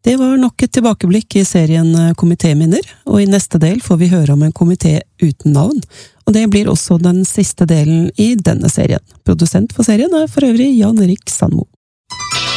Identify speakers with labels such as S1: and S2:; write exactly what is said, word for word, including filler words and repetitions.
S1: Det var nok et tilbakeblikk i serien Komitéminner, og i neste del får vi høre om en komité uten navn, og det blir også den siste delen i denne serien. Produsent for serien er for øvrig Jan Erik Sandmo.